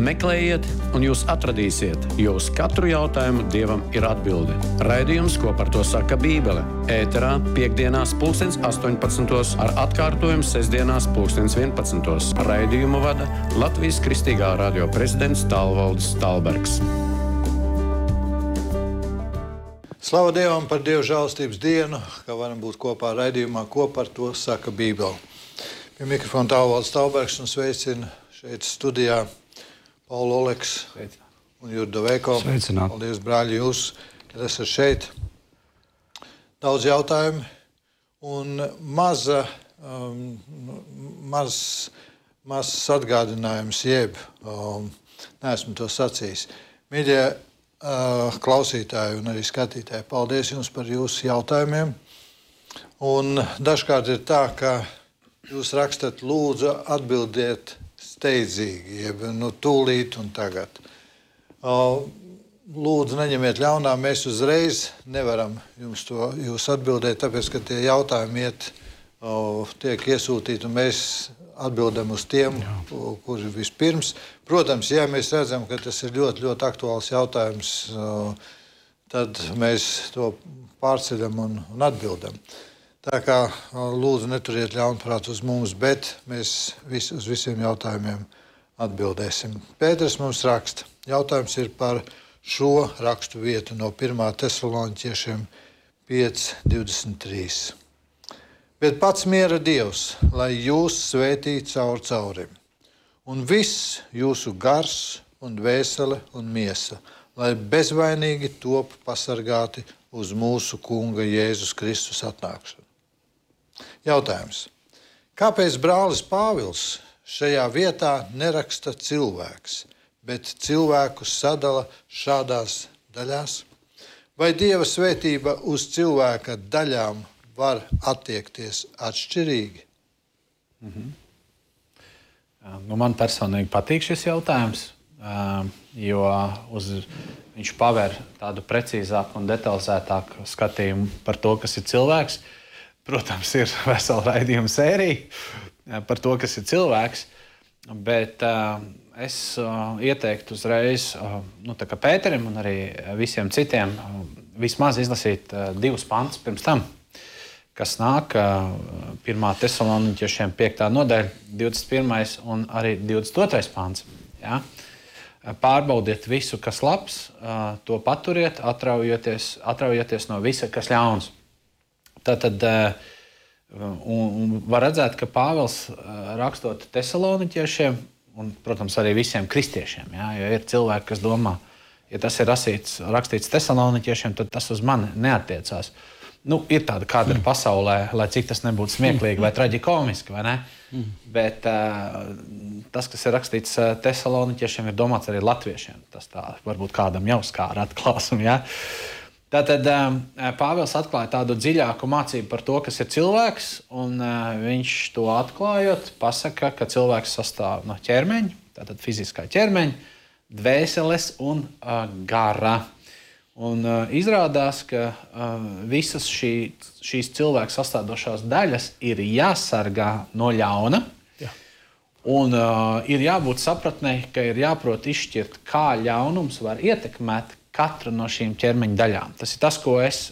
Meklējiet, un jūs atradīsiet, jo uz katru jautājumu Dievam ir atbilde. Raidījums, ko par to saka Bībele. Ēterā piektdienās 18:00 ar atkārtojumu sestdienās 11:00. Raidījumu vada Latvijas Kristīgā radio prezidents Tālvaldis Tālbergs. Slava Dievam par Dieva žēlastības dienu, ka varam būt kopā raidījumā, ko par to saka Bībele. Pie mikrofona Tālvaldis Tālbergs un sveicina šeit studijā Paulu Oleks un Jurdu Veiko. Sveicināt. Paldies, brāļi, jūs, kad esat šeit. Daudz jautājumu un mazs atgādinājums, jeb neesmu to sacījis. Mīļie klausītāji un arī skatītāji, paldies jums par jūsu jautājumiem. Un dažkārt ir tā, ka jūs rakstat, lūdzu atbildiet steidzīgi, jeb tūlīt un tagad. Lūdzu, neņemiet ļaunā, mēs uzreiz nevaram jūs atbildēt, tāpēc, ka tie jautājumi tiek iesūtīti un mēs atbildam uz tiem, kuri vispirms. Protams, ja mēs redzam, ka tas ir ļoti, ļoti aktuāls jautājums, tad mēs to pārceļam un atbildam. Tā kā lūdzu neturiet ļaunprāt uz mums, bet mēs uz visiem jautājumiem atbildēsim. Pēters mums raksta. Jautājums ir par šo rakstu vietu no 1. Tesaloniķiešiem 5:23. Bet pats miera Dievs, lai jūs svētī caurim, un viss jūsu gars un dvēsele un miesa, lai bezvainīgi top pasargāti uz mūsu Kunga Jēzus Kristus atnākšanu. Jautājums. Kāpēc brālis Pāvils šajā vietā neraksta cilvēks, bet cilvēkus sadala šādās daļās? Vai Dieva svētība uz cilvēka daļām var attiekties atšķirīgi? Man personīgi patīk šis jautājums, jo viņš paver tādu precīzāku un detalizētāku skatījumu par to, kas ir cilvēks. Protams, ir vesela raidījuma sērija par to, kas ir cilvēks, bet es ieteiktu uzreiz tā kā Pēterim un arī visiem citiem vismaz izlasīt 2 pantus pirms tam, kas nāk 1. Tesaloniķiešiem 5. nodaļa, 21. un arī 22. pants. Ja? Pārbaudiet visu, kas labs, to paturiet, atraujoties no visa, kas ļauns. Tātad var redzēt, ka Pāvils rakstot Tesaloniķiešiem, un, protams, arī visiem kristiešiem, ja, jo ir cilvēki, kas domā, ja tas ir rakstīts Tesaloniķiešiem, tad tas uz mani neattiecās. Ir tāda kāda ir pasaulē, lai cik tas nebūtu smieklīgi vai traģikomiski, vai ne? Bet tas, kas ir rakstīts Tesaloniķiešiem, ir domāts arī latviešiem. Tas tā varbūt kādam jau skāra atklāsumi, ja? Tātad Pāvils atklāja tādu dziļāku mācību par to, kas ir cilvēks, un viņš to atklājot, pasaka, ka cilvēks sastāv no ķermeņa, tātad fiziskā ķermeņa, dvēseles un gara. Un izrādās, ka visas šīs cilvēku sastāvdošās daļas ir jāsargā no ļauna, un ir jābūt sapratnei, ka ir jāprot izšķirt, kā ļaunums var ietekmēt katru no šīm ķermeņa daļām. Tas ir tas, ko es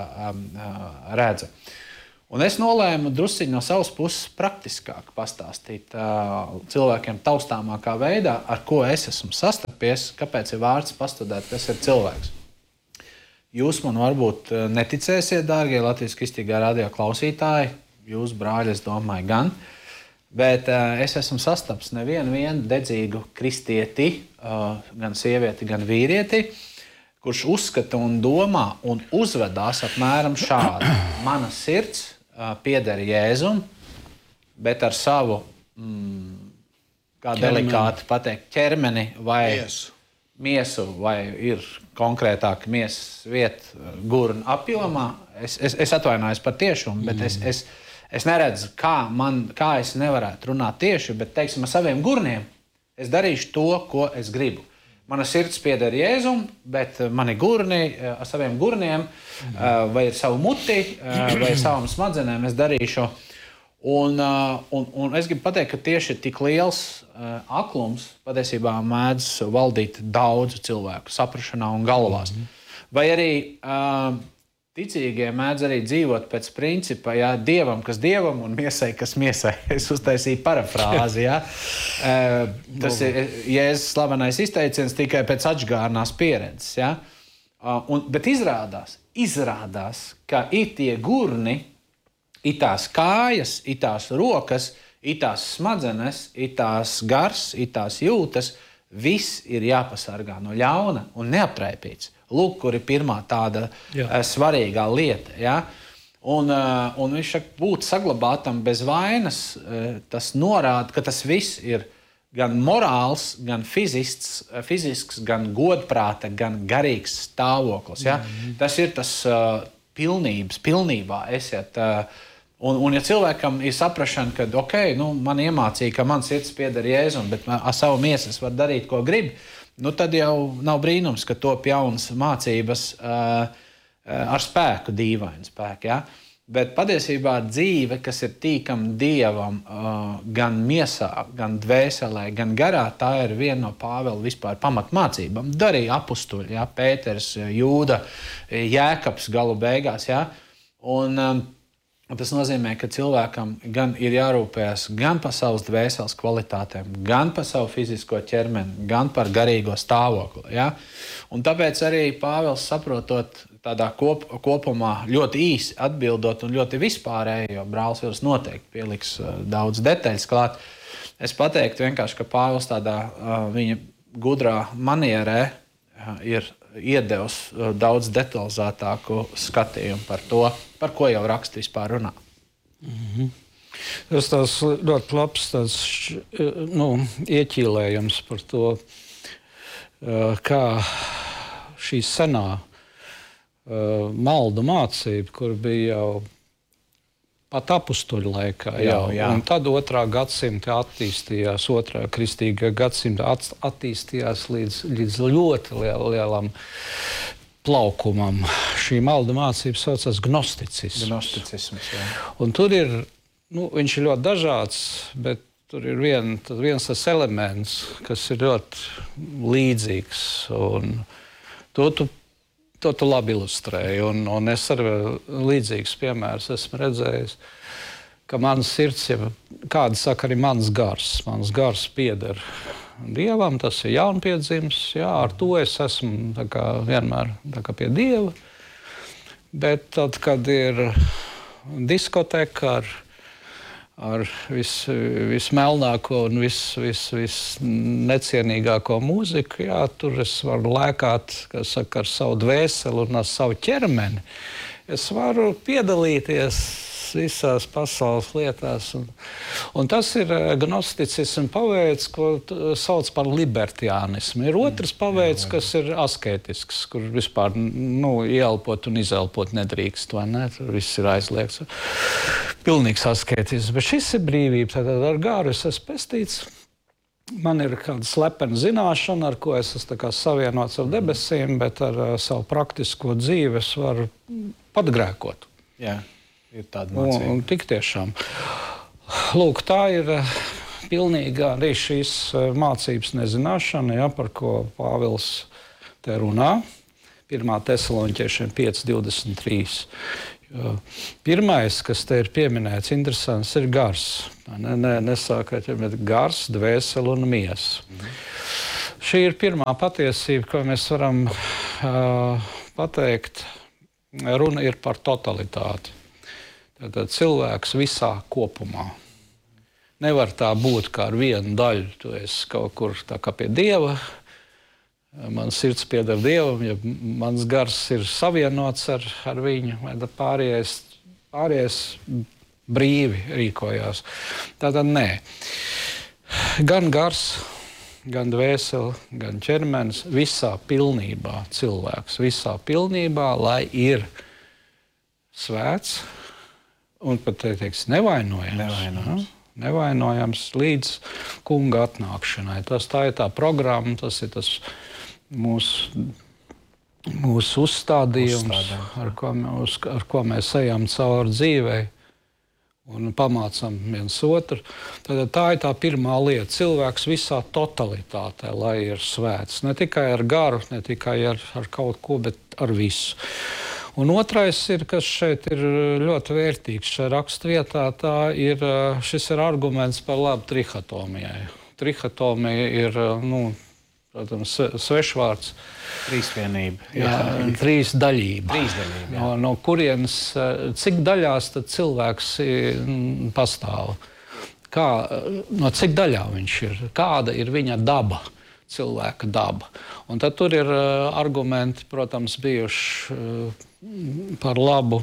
redzu. Un es nolēmu drusciņi no savas puses praktiskāk pastāstīt cilvēkiem taustāmākā veidā, ar ko es esmu sastapies, kāpēc ir vērts pastudēt, kas ir cilvēks. Jūs man varbūt neticēsiet, dārgie Latvijas Kristīgā radio klausītāji, jūs, brāļi, es domāju, gan, bet es esmu sastaps nevienu dedzīgu kristieti, gan sievieti, gan vīrieti, kurš uzskata un domā un uzvedās apmēram šādi. Mana sirds pieder Jēzum, bet ar savu, kā delikāti pateikt, ķermeni vai miesu, vai ir konkrētāk miesas vieta gurna apjomā. Es atvainojos par tiešumu, bet es neredzu, kā es nevarētu runāt tieši, bet, teiksim, ar saviem gurniem es darīšu to, ko es gribu. Mana sirds pieder Jēzum, bet mani gurni ar saviem gurniem vai ar savu muti vai ar savām smadzenēm es darīšu. Un es gribu pateikt, ka tieši tik liels aklums patiesībā mēdz valdīt daudzu cilvēku saprašanā un galvās. Vai arī ticīgie mēdz arī dzīvot pēc principa, ja dievam, kas dievam, un miesai, kas miesai. Es uztaisīju parafrāzi. Ja? Tas ir Jēzus slavenais izteiciens tikai pēc atžgārnās pieredzes. Ja? Bet izrādās, ka ir tie gurni, ir tās kājas, ir tās rokas, ir tās smadzenes, ir tās gars, ir tās jūtas. Viss ir jāpasargā no ļauna un neaptraipīts. Lūk, kur ir pirmā tāda svarīgā lieta. Ja? Un viņš saka, būt saglabātam bez vainas, tas norāda, ka tas viss ir gan morāls, gan fizisks, gan godprāta, gan garīgs stāvoklis. Ja? Tas ir tas pilnībā esiet. Un ja cilvēkam ir saprašana, ka man iemācīja, ka man sirds pieder Jēzum, bet ar savu miesu es varu darīt, ko gribu, tad jau nav brīnums, ka top jaunas mācības ar spēku, dīvainu spēku. Ja? Bet patiesībā dzīve, kas ir tīkama Dievam, gan miesā, gan dvēselē, gan garā, tā ir viena no Pāvela vispār pamatmācībām. Darīja apustuļi, ja? Pēters, Jūda, Jēkabs galu beigās. Ja? Tas nozīmē, ka cilvēkam gan ir jārūpējas gan par savas dvēseles kvalitātēm, gan par savu fizisko ķermeni, gan par garīgo stāvokli. Ja? Un tāpēc arī Pāvils, saprotot tādā kopumā ļoti īsi atbildot un ļoti vispārēji, jo brālis Vils noteikti pieliks daudz detaļas klāt, es pateiktu vienkārši, ka Pāvils tādā viņa gudrā manierē ir iedevis daudz detalizētāku skatījumu par to, par ko jau raksts vispār runā. Tas tās ļoti labs ieķīlējums par to, kā šī senā maldu mācība, kur bija jau pat apustuļu laikā. Jā. Un tad 2. gadsimta attīstījās, 2. kristīgā gadsimta attīstījās līdz ļoti lielam plaukumam. Šī malda mācība saucas gnosticisms. Un tur ir, viņš ir ļoti dažāds, bet tur ir viens tas elements, kas ir ļoti līdzīgs. Un to tu labi ilustrēji, un es arī līdzīgs piemērs esmu redzējis, ka mans sirds, kāda saka arī mans gars pieder Dievam, tas ir jaunpiedzims, ar to es esmu vienmēr pie Dieva, bet tad, kad ir diskoteka ar vismelnāko un visnecienīgāko mūziku, tur es varu lēkāt, ar savu dvēseli un ar savu ķermeni. Es varu piedalīties visās pasaules lietās. Un tas ir gnosticismu paveids, ko sauc par libertiānismu. Ir otrs paveids, kas ir asketisks, kur vispār ieelpot un izelpot nedrīkst, vai ne? Tur viss ir aizliegts. Pilnīgs asketisms. Bet šis ir brīvība. Tātad ar gāru es esmu pestīts. Man ir kāda slepena zināšana, ar ko es esmu savienots ar debesīm, bet ar savu praktisko dzīvi es varu pat grēkot. Jā. Ir tāda mācība. Un tik tiešām. Lūk, tā ir pilnīga arī šīs mācības nezināšana, par ko Pāvils te runā. 1. Tesaloniķiešiem 5:23. Pirmais, kas te ir pieminēts, interesants, ir gars. Nesākot, bet gars, dvēsele un miesa. Šī ir pirmā patiesība, ko mēs varam pateikt. Runa ir par totalitāti. Tātad cilvēks visā kopumā. Nevar tā būt kā ar vienu daļu. Tu esi kaut kur tā kā pie Dieva. Mans sirds pieder Dievam, ja mans gars ir savienots ar viņu, vai pārējais brīvi rīkojās. Tātad nē. Gan gars, gan dvēsele, gan ķermenis, visā pilnībā cilvēks. Visā pilnībā, lai ir svēts, un pat nevainojams līdz kunga atnākšanai. Tā ir tā programma, tas ir tas mūsu uzstādījums, ar ko mēs ejam cauri dzīvei. un pamācam viens otru. Tad tā ir tā pirmā lieta. Cilvēks visā totalitātē, lai ir svēts. Ne tikai ar garu, ne tikai ar kaut ko, bet ar visu. Un otrais ir, kas šeit ir ļoti vērtīgs šajā rakstvietā, šis ir arguments par labu trihotomijai. Trihotomija ir, protams, svešvārds. Trīsvienība. Trīsdaļība. No kurienes, cik daļās tad cilvēks pastāv? No cik daļā viņš ir? Kāda ir viņa daba, cilvēka daba? Un tad tur ir argumenti, protams, bijuši par labu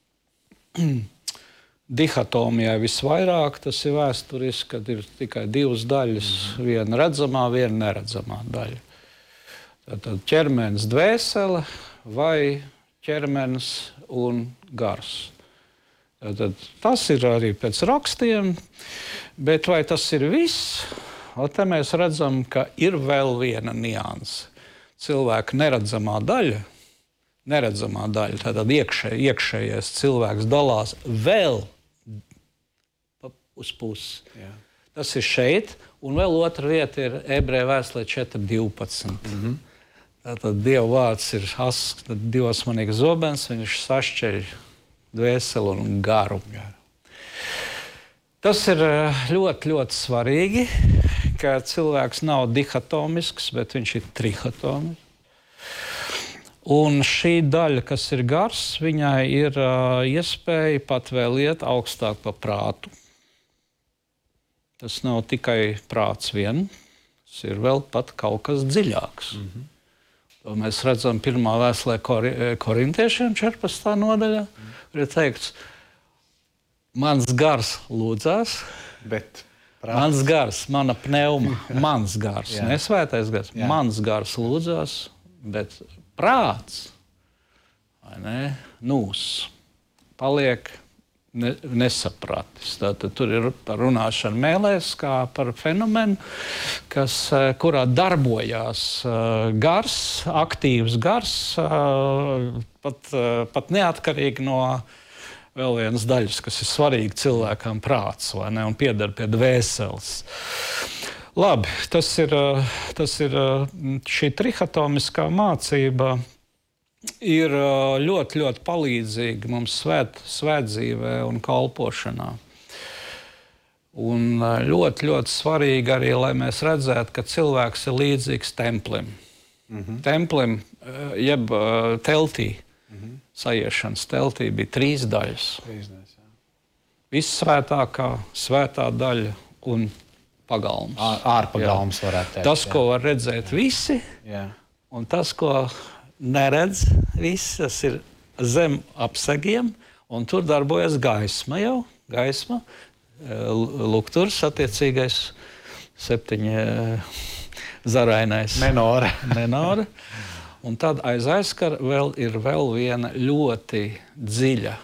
dihotomijai visvairāk. Tas ir vēsturiski, kad ir tikai divas daļas, viena redzamā, viena neredzamā daļa. Tad ķermenis, dvēsele vai ķermenis un gars. Tad tas ir arī pēc rakstiem, bet vai tas ir viss? Te mēs redzam, ka ir vēl viena nianse. Cilvēka neredzamā daļa, tātad iekšējais cilvēks dalās vēl uz pusi. Jā. Tas ir šeit, un vēl otra vieta ir Ebreju vēstulē 4.12. Tātad Dieva vārds ir asks, divasmanīgs zobens, viņš sašķeļ dvēseli un garu. Tas ir ļoti, ļoti svarīgi, ka cilvēks nav dihotomisks, bet viņš ir trihotomisks. Un šī daļa, kas ir gars, viņai ir iespēja pat vēl iet augstāk par prātu. Tas nav tikai prāts vien, tas ir vēl pat kaut kas dziļāks. To mēs redzam pirmā vēstulē korintiešiem 14. nodaļā. Ir teikts, mans gars lūdzās, bet mans gars, mana pneuma, mans gars, nesvētais gars, mans gars lūdzās, bet prāts, vai ne, paliek nesapratis. Tātad tur ir par runāšanu mēlēs, kā par fenomenu, kurā darbojās gars, aktīvs gars, pat neatkarīgi no vēl vienas daļas, kas ir svarīga cilvēkam, prāts, vai ne, un pieder pie dvēseles. Labi, tas ir šī trihotomiskā mācība ir ļoti, ļoti palīdzīga mums svētdzīvē un kalpošanā. Un ļoti, ļoti svarīgi arī, lai mēs redzētu, ka cilvēks ir līdzīgs templim. Templim, jeb teltī, saiešanas teltī bija 3 daļas. Vissvētākā, svētā daļa un pagalms. Ārpagalms varētu teikt. Tas, ko var redzēt visi, un tas, ko neredz visi, tas ir zem apsegiem, un tur darbojas gaisma jau. Gaisma, lukturs, attiecīgais 7 zarainais. Menora. Un tad aiz aizkara ir vēl viena ļoti dziļa,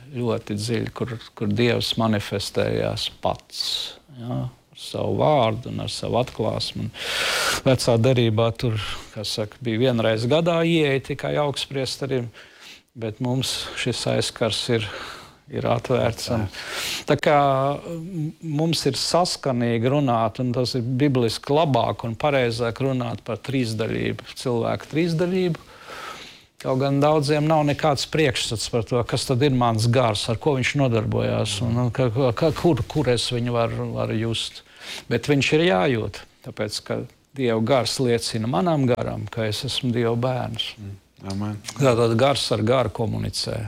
kur Dievs manifestējās pats. Ja? Savu vārdu un ar savu atklāsmu. Vecā derībā tur, bija vienreiz gadā ieeja tikai augstpriesterim, bet mums šis aizkars ir atvērts. Tā kā mums ir saskanīgi runāt, un tas ir bibliski labāk un pareizāk runāt par trīsdaļību, cilvēku trīsdaļību. Kaut gan daudziem nav nekāds priekšstats par to, kas tad ir mans gars, ar ko viņš nodarbojās, un kur es viņu varu just. Bet viņš ir jājūt, tāpēc, ka Dieva gars liecina manam garam, ka es esmu Dieva bērns. Amen. Tātad gars ar garu komunicē.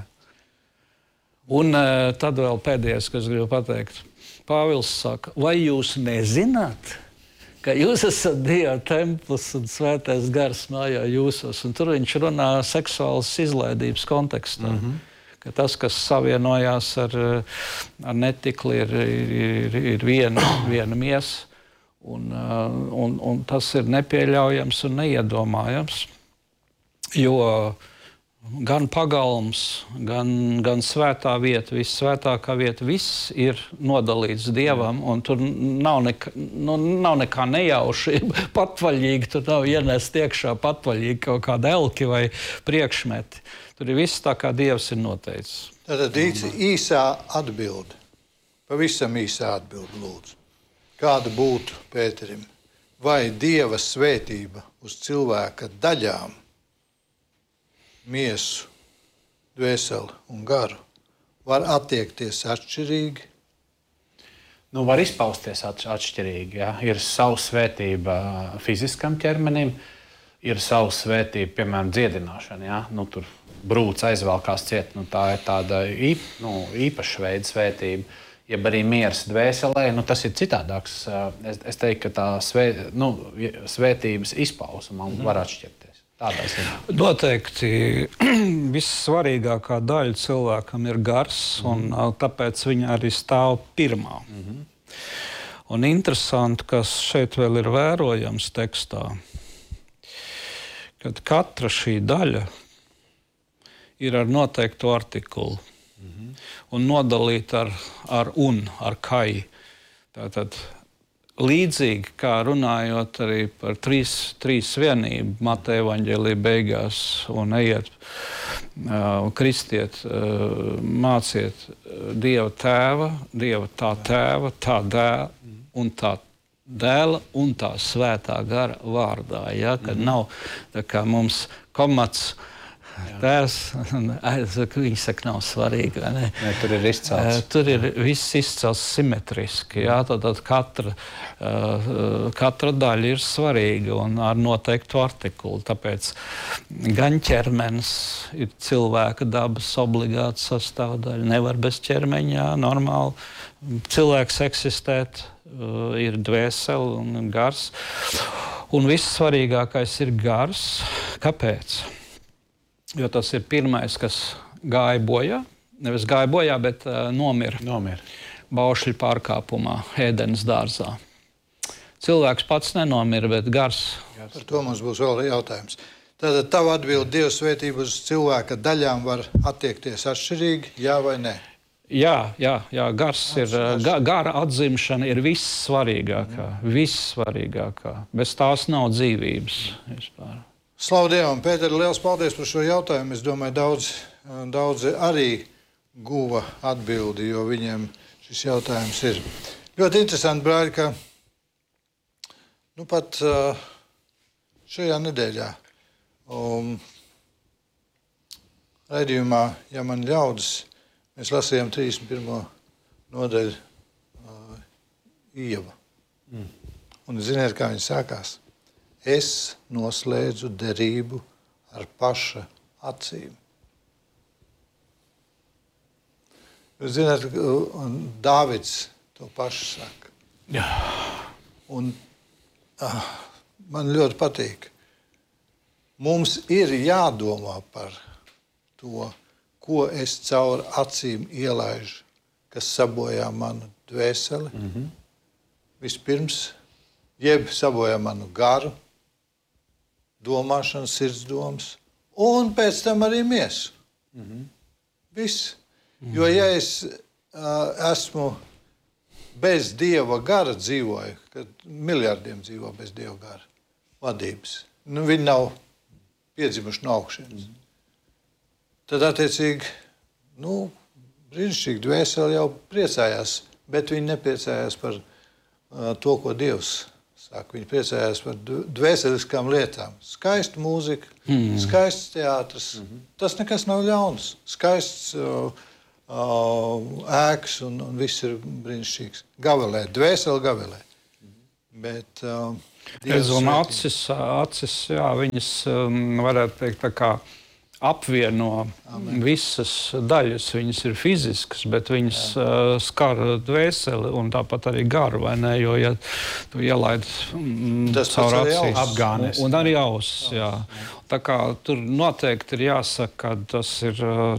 Un tad vēl pēdējais, kas gribu pateikt. Pāvils saka, vai jūs nezināt, ka jūs esat Dieva templis un svētais gars mājā jūsos? Un tur viņš runā seksuālas izlaidības kontekstā. Ka tas, kas savienojās ar netikli, ir viena miesa, un tas ir nepieļaujams un neiedomājams, jo gan pagalms, gan svētā vieta, vissvētākā vieta, viss ir nodalīts Dievam, un tur nav nekā nejaušība, patvaļīgi, tur nav ienest iekšā patvaļīgi kaut kāda elki vai priekšmeti. Tur ir viss tā, kā Dievs ir noteicis. Tātad īsā atbilde. Pavisam īsa atbilde, lūdzu. Kāda būtu Pēterim? Vai Dieva svētība uz cilvēka daļām, miesu, dvēseli un garu, var attiekties atšķirīgi? Nu, var izpausties atšķirīgi. Ja? Ir sava svētība fiziskam ķermenim, ir sava svētība, piemēram, dziedināšana. Ja? Nu, tur brūce aizvelkās ciet, tā ir tāda īpaša veida svētība. Jeb arī miers dvēselē, tas ir citādāks. Es teiktu, ka tā svētības izpausme var atšķirties. Noteikti vissvarīgākā daļa cilvēkam ir gars, un tāpēc viņa arī stāv pirmā. Un interesanti, kas šeit vēl ir vērojams tekstā, kad katra šī daļa ir ar noteiktu artikulu. Un nodalīt ar kai. Tātad līdzīgi kā runājot arī par trīs vienību Mateja evaņģēlija beigās un ejiet, kristiet, māciet Dieva tēva, tā tēva, tā dēla un tā dēla un tā svētā gara vārdā. Ja? Kad nav tā kā mums komats tēvs, viņi saka, nav svarīgi. Ne, tur ir izcelts. Tur ir viss izcelts simetriski. Jā, tad katra daļa ir svarīga un ar noteiktu artikulu. Tāpēc gan ķermenis ir cilvēka dabas obligāta sastāvdaļa. Nevar bez ķermeņa, normāli. Cilvēks eksistēt, ir dvēsele un gars. Un viss svarīgākais ir gars. Kāpēc? Jo tas ir pirmais, kas gāja bojā. Nevis gāja bojā, bet nomira. Baušļu pārkāpumā, Ēdenes dārzā. Cilvēks pats nenomira, bet gars. Par to mums būs vēl jautājums. Tātad tava atbilde Dieva svētība uz cilvēka daļām var attiekties atšķirīgi, jā vai nē? Jā, gars ir, gara atzimšana ir vissvarīgākā. Bez tās nav dzīvības vispār. Slavu Dievam, Pēter, liels paldies par šo jautājumu. Es domāju, daudzi arī guva atbildi, jo viņiem šis jautājums ir. Ļoti interesanti, brāļi, ka pat šajā nedēļā raidījumā, ja man ļaudis, mēs lasījām 31. nodaļu Ieva. Un ziniet, kā viņi sākās? Es noslēdzu derību ar paša acīm. Jūs zināt, Dāvids to pašu saka. Jā. Un man ļoti patīk. Mums ir jādomā par to, ko es caur acīm ielaižu, kas sabojā manu dvēseli. Vispirms, jeb sabojā manu garu, domāšanas, sirdsdomas, un pēc tam arī miesu. Viss. Jo, ja es esmu bez Dieva gara dzīvoju, kad miljardiem dzīvo bez Dieva gara vadības, viņi nav piedzimuši no augšienes, tad attiecīgi, brīnišķīgi dvēseli jau priecājās, bet viņi nepriecājās par to, ko Dievs saka. Viņi priecājās par dvēseliskām lietām. Skaista mūzika, skaists teātris. Tas nekas nav ļauns. Skaists ēkas un viss ir brīnišķīgs. Gavelē, dvēseli gavelē. Bet acis, jā, viņas varētu teikt tā kā apvieno visas daļas. Viņas ir fiziskas, bet viņas skar dvēseli un tāpat arī garu, vai ne? Jo, ja tu ielaid caur acīs, apgānes. Un arī ausis, jā. Tā kā tur noteikti ir jāsaka, ka tas ir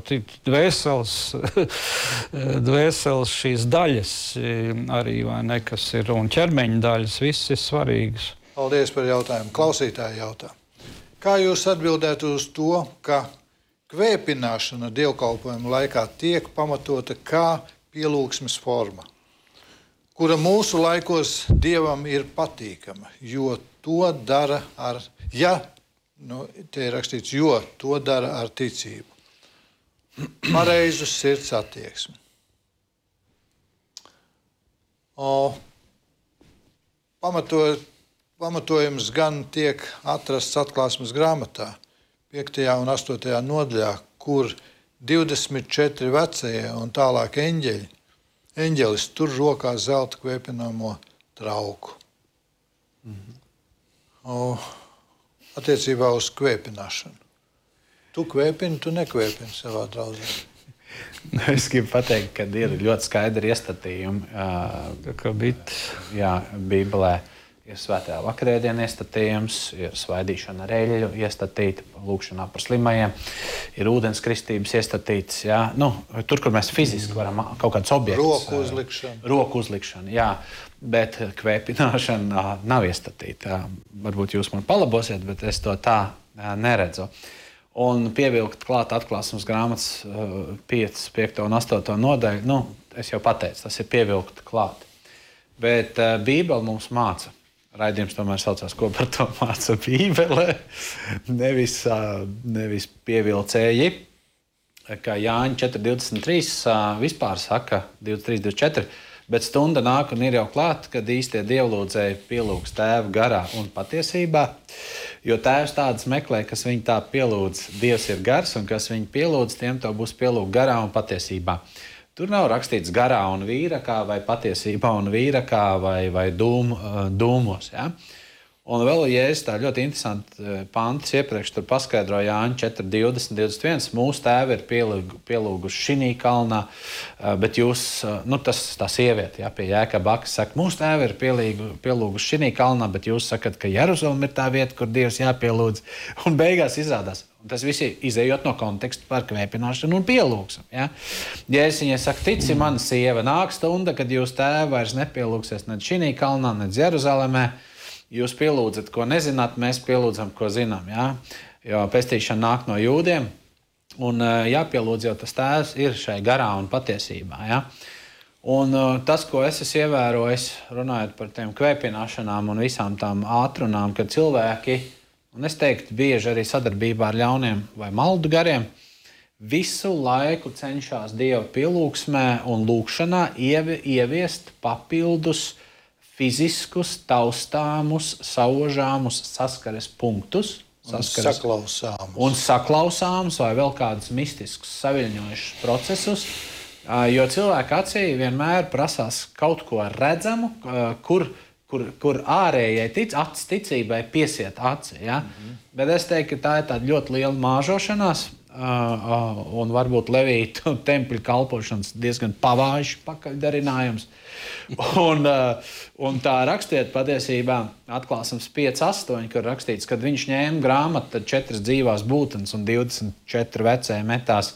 dvēseles šīs daļas arī, vai ne, kas ir, un ķermeņa daļas, viss ir svarīgas. Paldies par jautājumu. Klausītāji jautā. Kā jūs atbildētu uz to, ka kvēpināšana dievkalpojuma laikā tiek pamatota kā pielūgsmes forma, kura mūsu laikos Dievam ir patīkama, jo to dara te ir rakstīts, jo to dara ar ticību. Pareizu sirds attieksmi. Pamatojums gan tiek atrasts atklāsmes grāmatā, 5. un 8. nodaļā, kur 24 vecie un tālāk eņģelis tur rokā zelta kvēpināmo trauku. Attiecībā uz kvēpināšanu. Tu kvēpini, tu nekvēpini savā draudzē. Es gribu pateikt, ka ir ļoti skaidri iestatījumi. Bībelē ir svētajā vakarēdiena iestatījums, ir svaidīšana ar eļļu iestatīta, lūkšanā par slimajiem, ir ūdens kristības iestatītas. Tur, kur mēs fiziski varam kaut kādus objektus. Roku uzlikšana, jā. Bet kvēpināšana nav iestatīta. Varbūt jūs man palabosiet, bet es to tā neredzu. Un pievilkt klāt atklāsmes grāmatas 5. un 8. nodaļu, es jau pateicu, tas ir pievilkt klāt. Bet Bībele mums māca. Raidījums tomēr saucās, ko par to māca Bībele. Nevis pievilcēji, kā Jāņa 4.23 vispār saka, 23.24, bet stunda nāk un ir jau klāt, kad īstie dievlūdzēji pielūgs Tēvu garā un patiesībā, jo Tēvs tādas meklē, kas viņu tā pielūdz. Dievs ir gars, un kas viņu pielūdz, tiem to būs pielūgt garā un patiesībā. Tur nav rakstīts garā un vīrakā, vai patiesībā un vīrakā, vai dūmos. Ja? Un vēl Jēzus tā ļoti interesanti pantus iepriekš tur paskaidro Jāņa 4.20.21. Mūsu tēvi ir pielūguši šinī kalnā, bet jūs, tā sieviete, pie Jēkaba akas saka, mūsu tēvi ir pielūguši šinī kalnā, bet jūs sakat, ka Jeruzalem ir tā vieta, kur Dievs jāpielūdz. Un beigās izrādās. Tas viss izējot no konteksta par kvēpināšanu un pielūgsmu. Ja? Jēzus viņai saka, tici man, sieva, nāk stunda, kad jūs tēvi vairs nepielūgsies ne šinī kalnā, ne Jeruzalemē. Jūs pielūdzat, ko nezināt, mēs pielūdzam, ko zinām. Ja? Jo pestīšana nāk no jūdiem, un jāpielūdz jau tas tēvs ir šai garā un patiesībā. Ja? Un tas, ko es esmu ievērojis, runājot par tiem kvēpināšanām un visām tām ātrunām, kad cilvēki, un es teiktu, bieži arī sadarbībā ar ļauniem vai maldu gariem, visu laiku cenšas Dieva pielūgsmē un lūkšanā ieviest papildus fiziskus, taustāmus, saužāmus saskares punktus. Un saklausāmus vai vēl kādus mistiskus saviļņojušus procesus, jo cilvēka acī vienmēr prasās kaut ko redzamu, kur ārējai ticībai piesiet aci. Ja? Bet es teiktu, ka tā ir tāda ļoti liela māžošanās, un varbūt levītu tempļu kalpošanas diezgan pavājuši pakaļdarinājums. Un tā rakstiet patiesībā atklāsmes 5.8, kur rakstīts, kad viņš ņēma grāmatu, tad 4 dzīvās būtnes un 24 vecēji metās.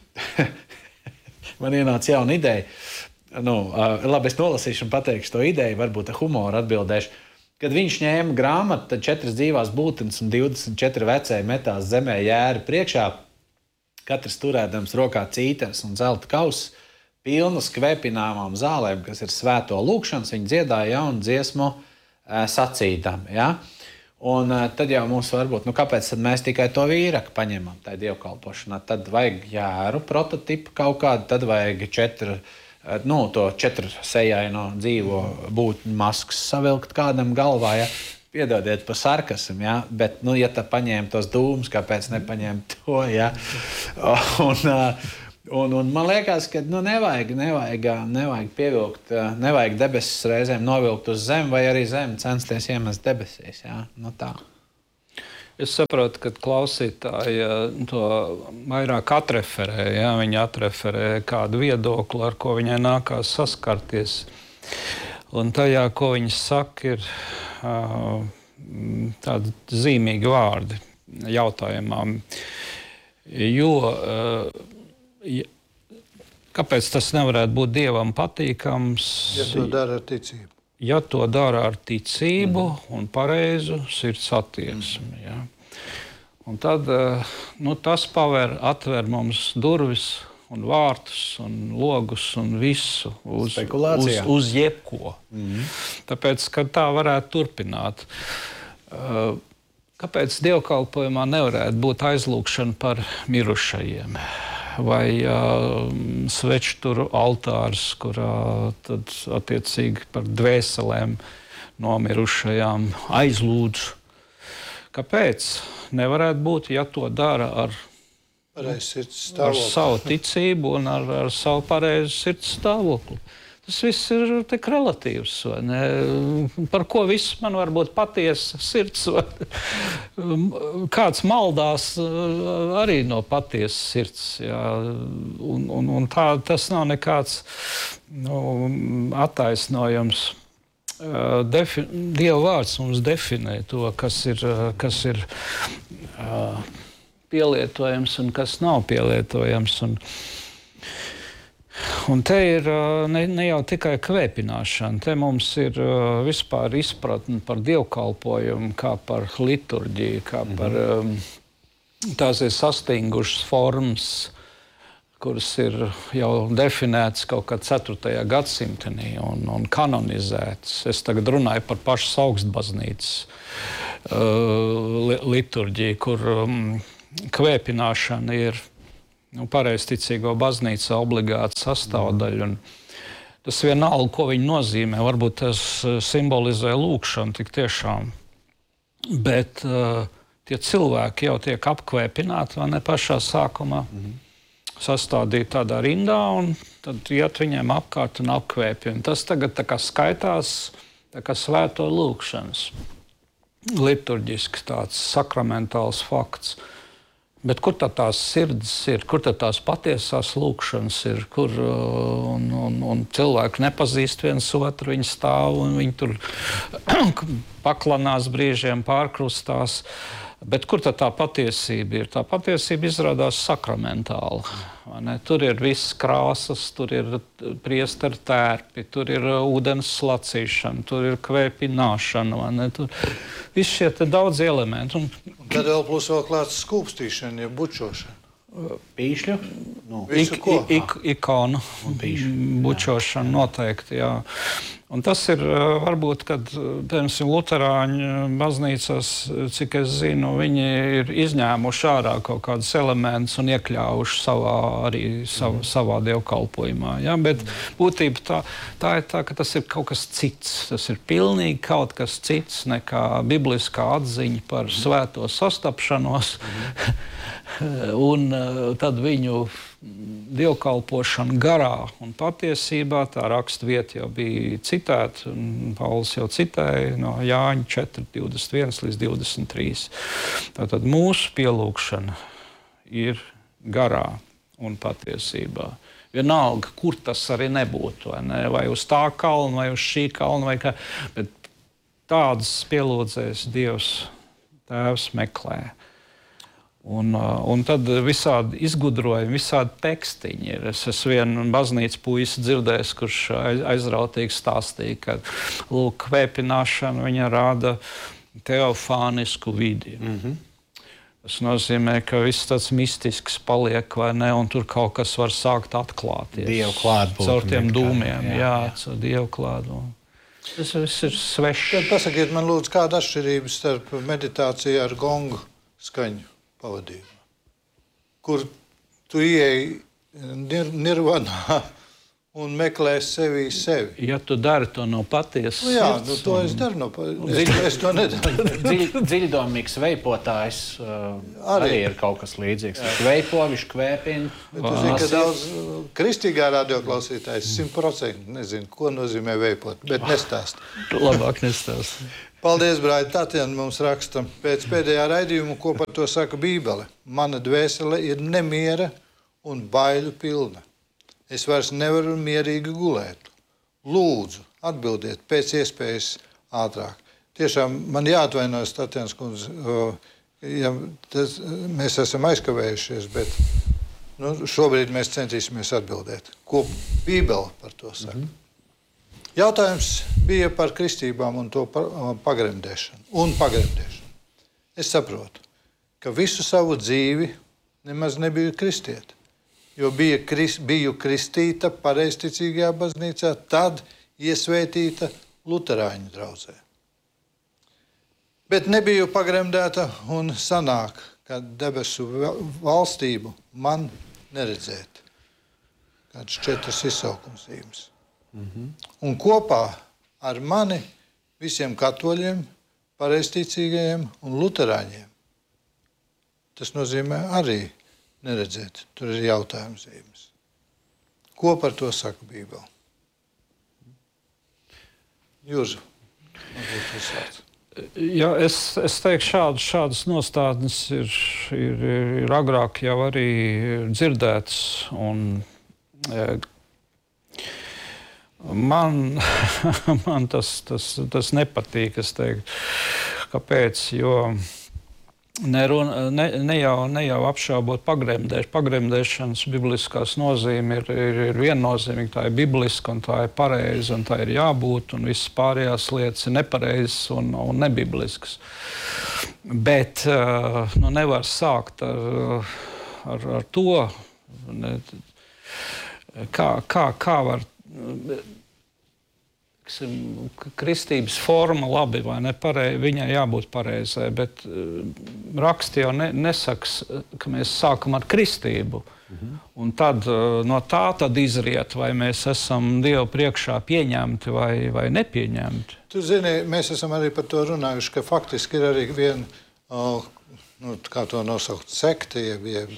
Man ienāca jauna ideja. Labi, es nolasīšu un pateikšu to ideju, varbūt ar humoru atbildēšu. Kad viņš ņēma grāmatu, tad 4 dzīvās būtnes un 24 vecēji metās zemē jēri priekšā, katrs turēdams rokā cīteres un zelta kausus, pilnas kvēpināmām zālēm, kas ir svēto lūkšanas, viņi dziedāja jaunu dziesmu sacīdam. Ja? Un tad jau mums varbūt, kāpēc tad mēs tikai to vīraku paņemam tajā dievkalpošanā? Tad vajag jēru prototipu kaut kādu, tad vajag 4 sejaino dzīvo būtņu maskas savilkt kādam galvā. Ja? Piedodiet par sarkasmu, ja? Bet, ja tā paņēma tos dūmus, kāpēc nepaņēma to? Ja? Un man liekas, ka nevajag pievilkt, nevajag debesis reizēm novilkt uz zemi, vai arī zemi censties iemest debesīs. Ja? Tā. Es saprotu, ka klausītāji to vairāk atreferē. Ja? Viņi atreferē kādu viedokli, ar ko viņai nākās saskarties. Un tajā, ko viņi saka, ir tādi zīmīgi vārdi jautājumā. Jo kāpēc tas nevarētu būt Dievam patīkams? Ja to dara ar ticību. Ja to dara ar ticību un pareizu sirds attieksmi. Ja. Un tad tas atver mums durvis un vārtus un logus un visu uz jebko. Tāpēc, ka tā varētu turpināt. Kāpēc dievkalpojumā nevarētu būt aizlūgšana par mirušajiem? vai svečturu altārs, kurā tad attiecīgi par dvēselēm nomirušajām aizlūdz. Kāpēc? Nevarētu būt, ja to dara ar savu ticību un ar savu pareizu sirds stāvokli. Tas viss ir tik relatīvs. Par ko viss man var būt patiesa sirds? Kāds maldās arī no patiesas sirds. Jā. Un tā, tas nav nekāds attaisnojums. Dieva vārds mums definē to, kas ir pielietojams un kas nav pielietojams. Un te ir ne jau tikai kvēpināšana, te mums ir vispār izpratne par dievkalpojumu, kā par liturģiju, kā par tās ir sastingušas formas, kuras ir jau definētas kaut kā 4. gadsimtenī un kanonizētas. Es tagad runāju par pašas augstbaznīcas liturģiju, kur kvēpināšana ir pareizticīgo baznīca obligāta sastāvdaļa. Tas vienalga, ko viņi nozīmē. Varbūt tas simbolizē lūgšanu tik tiešām. Bet tie cilvēki jau tiek apkvēpināti, vai ne, pašā sākumā. Sastādīti tādā rindā un tad iet viņiem apkārt un apkvēpj. Tas tagad tā kā skaitās tā kā svēto lūgšanas. Liturģisks tāds sakramentāls fakts. Bet kur tad tās sirds ir, kur tad tās patiesās lūgšanas ir, kur un cilvēki nepazīst viens otru, viņi stāv un viņi tur paklanās brīžiem, pārkrustās. Bet kur tad tā patiesība ir? Tā patiesība izrādās sakramentāla. Tur ir visas krāsas, tur ir priestera tērpi, tur ir ūdens slacīšana, tur ir kvēpināšana. Tur viss šie daudz elementi. Tad vēl plus vēl klāts skūpstīšana, ja bučošana. Pīšļu? Ikonu bučošana noteikti, jā. Un tas ir varbūt, kad, piemēram, luterāņu baznīcās, cik es zinu, viņi ir izņēmuši ārā kaut kādus elementus un iekļāvuši savā dievkalpojumā. Ja? Bet būtība tā ir tā, ka tas ir kaut kas cits. Tas ir pilnīgi kaut kas cits nekā bibliskā atziņa par svēto sastapšanos. Un tad viņu dievkalpošana garā un patiesībā tā raksturvieta jau bija citēta, un Pauls jau citēja no Jāņa 4:21 līdz 23. Tātad mūsu pielūgšana ir garā un patiesībā. Vienalga, kur tas arī nebūtu, vai uz tā kalna, vai uz šī kalna, vai kā, bet tādas pielūdzēs Dievs Tēvs meklē. Un tad visādi izgudrojumi, visādi tekstiņi ir. Es esmu vienu baznīcas puisi dzirdējis, kurš aizrautīgi stāstīja, ka lūk, kvēpināšana viņa rāda teofānisku vidi. Tas nozīmē, ka viss tāds mistisks paliek, vai ne, un tur kaut kas var sākt atklāties. Dievu klātbūtni. Caur tiem dūmiem, jā, caur Dievu klātbūtni. Tas viss ir svešs. Tad pasakiet man lūdzu, kāda atšķirība starp meditāciju ar gongu skaņu pavadību, kur tu ieeji nirvanā un meklē sevi. Ja tu dari to no patiesas sirds. Jā, to es daru no patiesas. Es to nedaru. Dziļdomīgs veipotājs arī ir kaut kas līdzīgs. Viņš veipo, viņš kvēpina. Bet tu zini, ka daudz kristīgā radioklausītājs 100% nezinu, ko nozīmē veipot, bet nestāst. Labāk nestāst. Paldies, brāļi. Tatjana mums raksta pēc pēdējā raidījuma, ko par to saka Bībele. Mana dvēsele ir nemiera un baiļu pilna. Es vairs nevaru mierīgi gulēt. Lūdzu, atbildiet pēc iespējas ātrāk. Tiešām man jāatvainojas, Tatjanas kundze, ja mēs esam aizkavējušies, bet šobrīd mēs centīsimies atbildēt. Ko Bībele par to saka? Jautājums bija par kristībām un to pagremdēšanu. Es saprotu, ka visu savu dzīvi nemaz nebiju kristieti, jo biju kristīta pareizticīgajā baznīcā, tad iesvētīta luterāņu draudzē. Bet nebiju pagremdēta un sanāk, ka debesu valstību man neredzēt. Kāds 4 izsaukums. Un kopā ar mani visiem katoļiem, pareizticīgajiem un luterāņiem. Tas nozīmē arī neredzēt. Tur ir jautājums zīmes. Ko par to saka Bībele? Jūžu, varbūt uzsāc. Ja, es teiktu, šādas nostādnes ir agrāk jau arī dzirdētas. Man tas nepatīk. Es teiktu, kāpēc? Jo ne jau apšaubot pagremdēšanas bibliskās nozīme ir viennozīmīga. Tā ir bibliska un tā ir pareiza un tā ir jābūt. Un visas pārējās lietas ir nepareizas un nebibliskas. Bet nevar sākt ar to, kā var. Kristības forma labi vai ne, viņai jābūt pareizai, bet raksti jau nesaka, ka mēs sākam ar kristību. Un tad no tā tad izriet, vai mēs esam Dievu priekšā pieņemti vai nepieņemti. Tu zini, mēs esam arī par to runājuši, ka faktiski ir arī viena, kā to nosaukt, sekta, jeb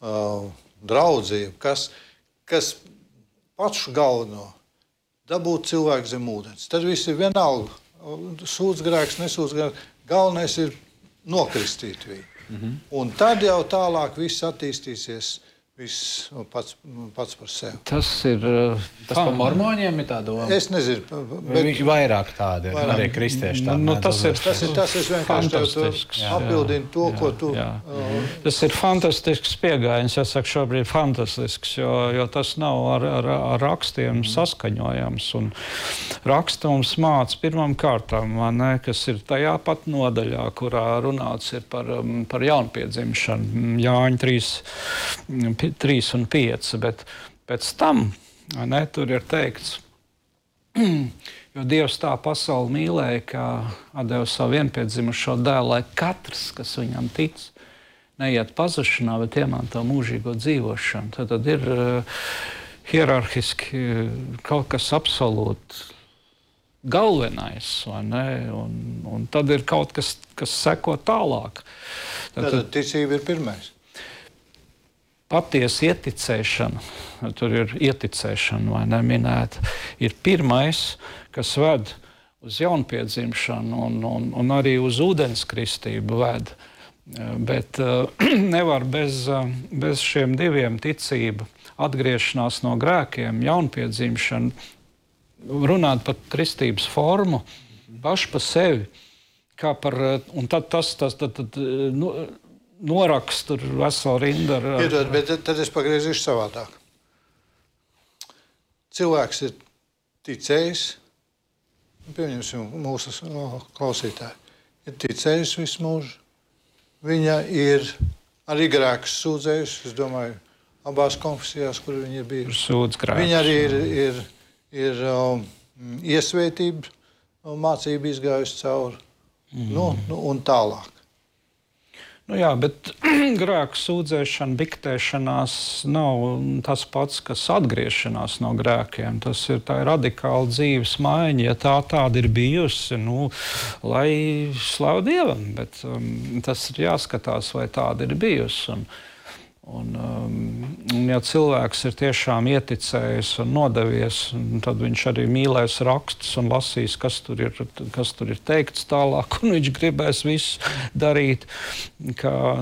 draudzība, kas pašu galveno dabūt cilvēku zem ūdens. Tad viss ir vienalga. Sūdz grēks, nesūdz grēks. Galvenais ir nokristīt viņu. Un tad jau tālāk viss attīstīsies, viss pats par sevi. Tas ir... Tas par mormoņiem ir tā doma? Es nezinu. Bet vairāk tādi ir, arī kristieši tādi. Tas ir vienkārši tev apbildina to, ko tu... Tas ir fantastisks pieejams, jāsaka, šobrīd fantastisks, jo tas nav ar rakstiem saskaņojams. Un raksta mums māca pirmām kārtām, kas ir tajā pat nodaļā, kurā runāts ir par jaunpiedzimšanu. Jāņa 3 un 5, bet pēc tam tur ir teikts, jo Dievs tā pasauli mīlēja, ka atdeva savu vienpiedzimušo dēlu, lai katrs, kas viņam tic, neiet pazušanā, bet iemanto mūžīgo dzīvošanu. Tad ir hierarhiski kaut kas absolūti galvenais, vai ne? Un tad ir kaut kas seko tālāk. Tad ticība ir pirmais. Patiesa ieticēšana, tur ir ieticēšana, vai neminēta, ir pirmais, kas ved uz jaunpiedzimšanu un arī uz ūdenskristību ved. Bet nevar bez šiem diviem ticība, atgriešanās no grēkiem, jaunpiedzimšana, runāt par kristības formu paši pa sevi. Un tad tas norakst tur veselu rindu ar... Iedod, bet tad es pagriezīšu savādāk. Cilvēks ir ticējis, pieņemsim mūsu klausītāji, ir ticējis visu mūžu. Viņa ir arī grēkus sūdzējusi, es domāju, abās konfesijās, kur viņa ir bijusi. Sūdz grēkus. Viņa arī ir iesvētība mācība izgājusi cauri. Un tālāk. Jā, bet grēku sūdzēšana, biktēšanās nav tas pats, kas atgriešanās no grēkiem. Tā ir radikāla dzīves maiņa. Ja tāda ir bijusi, lai slavu Dievam, bet tas ir jāskatās, vai tāda ir bijusi. Ja cilvēks ir tiešām ieticējis un nodevies, tad viņš arī mīlēs rakstus un lasīs, kas tur ir teikts tālāk, un viņš gribēs visu darīt, kā